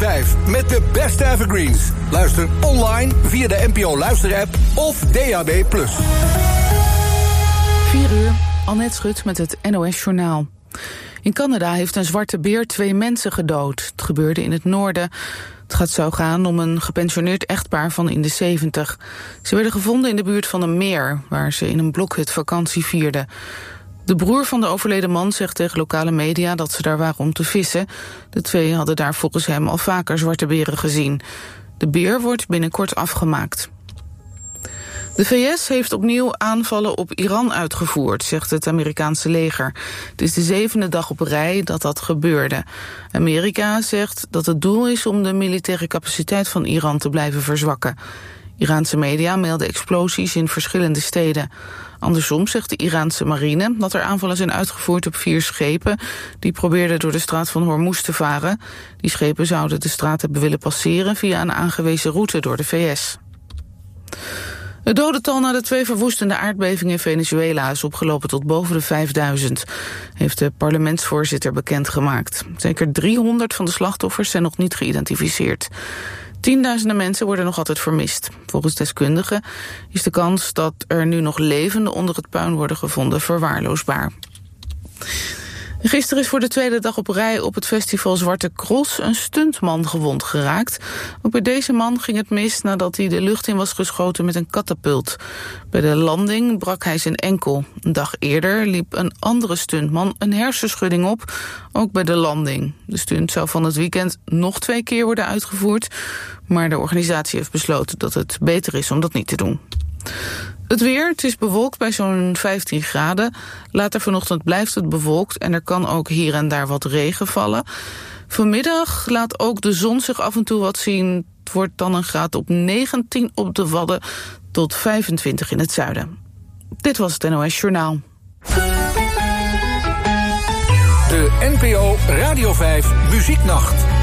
5 met de beste evergreens. Luister online via de NPO Luisterapp of DAB+. 4 uur, Annette Schut met het NOS Journaal. In Canada heeft een zwarte beer 2 mensen gedood. Het gebeurde in het noorden. Het zou gaan om een gepensioneerd echtpaar van in de 70. Ze werden gevonden in de buurt van een meer, waar ze in een blokhut vakantie vierden. De broer van de overleden man zegt tegen lokale media dat ze daar waren om te vissen. De 2 hadden daar volgens hem al vaker zwarte beren gezien. De beer wordt binnenkort afgemaakt. De VS heeft opnieuw aanvallen op Iran uitgevoerd, zegt het Amerikaanse leger. Het is de 7e dag op rij dat gebeurde. Amerika zegt dat het doel is om de militaire capaciteit van Iran te blijven verzwakken. Iraanse media melden explosies in verschillende steden. Andersom zegt de Iraanse marine dat er aanvallen zijn uitgevoerd op 4 schepen die probeerden door de straat van Hormuz te varen. Die schepen zouden de straat hebben willen passeren via een aangewezen route door de VS. Het dodental na de 2 verwoestende aardbevingen in Venezuela is opgelopen tot boven de 5000, heeft de parlementsvoorzitter bekendgemaakt. Zeker 300 van de slachtoffers zijn nog niet geïdentificeerd. Tienduizenden mensen worden nog altijd vermist. Volgens deskundigen is de kans dat er nu nog levenden onder het puin worden gevonden verwaarloosbaar. Gisteren is voor de 2e dag op rij op het festival Zwarte Cross een stuntman gewond geraakt. Ook bij deze man ging het mis nadat hij de lucht in was geschoten met een katapult. Bij de landing brak hij zijn enkel. Een dag eerder liep een andere stuntman een hersenschudding op, ook bij de landing. De stunt zou van het weekend nog 2 keer worden uitgevoerd, maar de organisatie heeft besloten dat het beter is om dat niet te doen. Het weer, het is bewolkt bij zo'n 15 graden. Later vanochtend blijft het bewolkt en er kan ook hier en daar wat regen vallen. Vanmiddag laat ook de zon zich af en toe wat zien. Het wordt dan een graad op 19 op de Wadden tot 25 in het zuiden. Dit was het NOS Journaal. De NPO Radio 5 Muzieknacht.